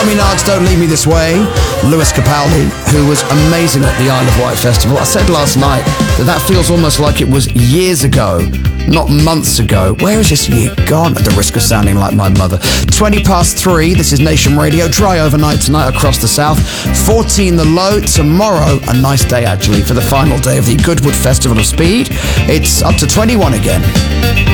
Promenades Don't Leave Me This Way, Lewis Capaldi, who was amazing at the Isle of Wight Festival. I said last night that feels almost like it was years ago, not months ago. Where is this year gone? At the risk of sounding like my mother. 3:20, this is Nation Radio. Dry overnight tonight across the south. 14 the low. Tomorrow, a nice day actually, for the final day of the Goodwood Festival of Speed. It's up to 21 again.